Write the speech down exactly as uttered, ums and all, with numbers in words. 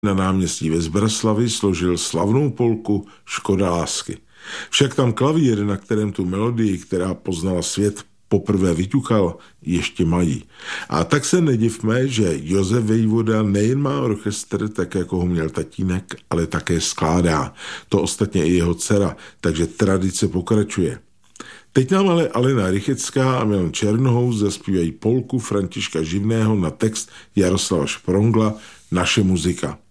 na náměstí ve Zbraslavi složil slavnou polku Škoda lásky. Však tam klavír, na kterém tu melodii, která poznala svět, poprvé vyťukal, ještě mají. A tak se nedivme, že Josef Vejvoda nejen má orchestr, tak jako ho měl tatínek, ale také skládá. To ostatně i jeho dcera, takže tradice pokračuje. Teď nám ale Alena Rychecká a Milan Černohous zaspívají polku Františka Živného na text Jaroslava Šprongla Naše muzika.